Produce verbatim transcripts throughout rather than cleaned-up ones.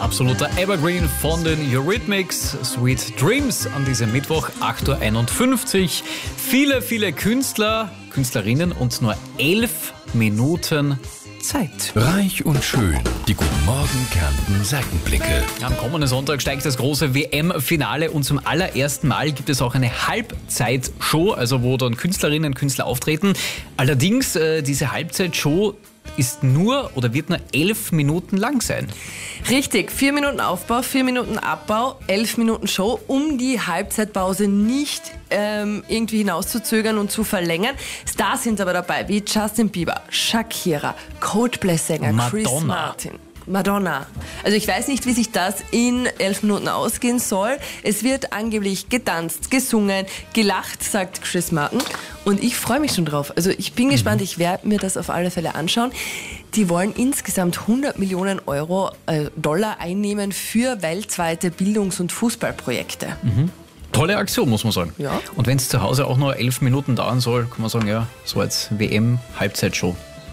absoluter Evergreen von den Eurythmics, Sweet Dreams an diesem Mittwoch, acht Uhr einundfünfzig. Viele, viele Künstler, Künstlerinnen und nur elf Minuten Zeit. Reich und schön, die Guten Morgen Kärnten Seitenblicke. Am kommenden Sonntag steigt das große W M-Finale und zum allerersten Mal gibt es auch eine Halbzeitshow, also wo dann Künstlerinnen und Künstler auftreten. Allerdings, äh, diese Halbzeitshow ist nur oder wird nur elf Minuten lang sein. Richtig, vier Minuten Aufbau, vier Minuten Abbau, elf Minuten Show, um die Halbzeitpause nicht ähm, irgendwie hinauszuzögern und zu verlängern. Stars sind aber dabei, wie Justin Bieber, Shakira, Coldplay-Sänger Chris Martin. Madonna. Also ich weiß nicht, wie sich das in elf Minuten ausgehen soll. Es wird angeblich getanzt, gesungen, gelacht, sagt Chris Martin. Und ich freue mich schon drauf. Also ich bin mhm. gespannt, ich werde mir das auf alle Fälle anschauen. Die wollen insgesamt hundert Millionen Euro, äh, Dollar einnehmen für weltweite Bildungs- und Fußballprojekte. Mhm. Tolle Aktion, muss man sagen. Ja. Und wenn es zu Hause auch nur elf Minuten dauern soll, kann man sagen, ja, so als W M-Halbzeitshow.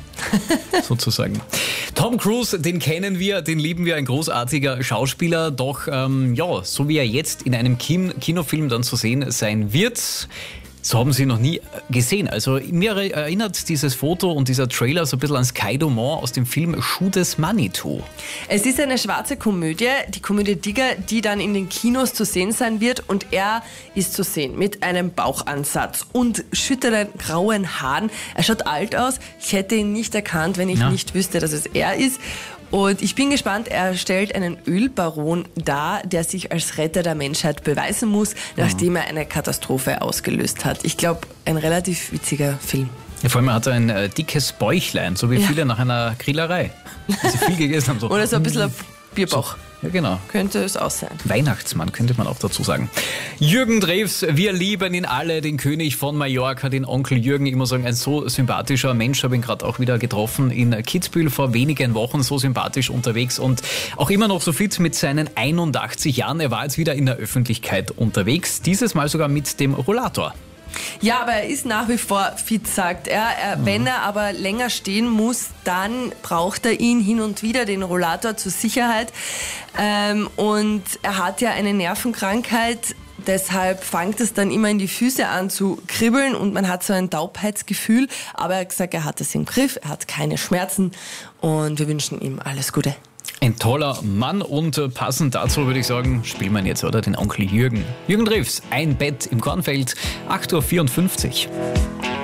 Sozusagen. Tom Cruise, den kennen wir, den lieben wir, ein großartiger Schauspieler, doch ähm, ja, so wie er jetzt in einem Kin- Kinofilm dann zu sehen sein wird, so haben Sie ihn noch nie gesehen. Also mir erinnert dieses Foto und dieser Trailer so ein bisschen an Sky Dumont aus dem Film Schuh des Manitou. Es ist eine schwarze Komödie, die Komödie Digger, die dann in den Kinos zu sehen sein wird, und er ist zu sehen mit einem Bauchansatz und schütteren grauen Haaren. Er schaut alt aus, ich hätte ihn nicht erkannt, wenn ich ja. nicht wüsste, dass es er ist. Und ich bin gespannt, er stellt einen Ölbaron dar, der sich als Retter der Menschheit beweisen muss, nachdem mhm. er eine Katastrophe ausgelöst hat. Ich glaube, ein relativ witziger Film. Ja, vor allem hat er ein äh, dickes Bäuchlein, so wie ja. viele nach einer Grillerei, die sie viel gegessen haben. So. Oder so ein bisschen ein Bierbauch. So. Ja, genau. Könnte es auch sein. Weihnachtsmann könnte man auch dazu sagen. Jürgen Drews, wir lieben ihn alle, den König von Mallorca, den Onkel Jürgen. Ich muss sagen, ein so sympathischer Mensch. Ich habe ihn gerade auch wieder getroffen in Kitzbühel vor wenigen Wochen, so sympathisch unterwegs und auch immer noch so fit mit seinen einundachtzig Jahren. Er war jetzt wieder in der Öffentlichkeit unterwegs, dieses Mal sogar mit dem Rollator. Ja, aber er ist nach wie vor fit, sagt er. er mhm. Wenn er aber länger stehen muss, dann braucht er ihn hin und wieder, den Rollator zur Sicherheit. Ähm, und er hat ja eine Nervenkrankheit, deshalb fängt es dann immer in die Füße an zu kribbeln und man hat so ein Taubheitsgefühl. Aber er hat gesagt, er hat es im Griff, er hat keine Schmerzen und wir wünschen ihm alles Gute. Ein toller Mann und passend dazu würde ich sagen, spielen wir jetzt, oder? Den Onkel Jürgen. Jürgen Drews, ein Bett im Kornfeld, acht Uhr vierundfünfzig.